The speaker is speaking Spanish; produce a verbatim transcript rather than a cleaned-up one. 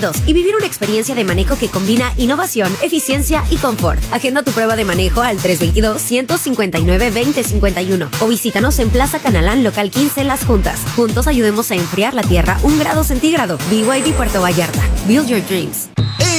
veintidós y vivir una experiencia de manejo que combina innovación, eficiencia y confort. Agenda tu prueba de manejo al tres dos dos, uno cinco nueve, dos cero cinco uno o visítanos en Plaza Canalán, local quince, Las Juntas. Juntos ayudemos a enfriar la Tierra un grado centígrado. B Y D Puerto Vallarta. Build your dreams.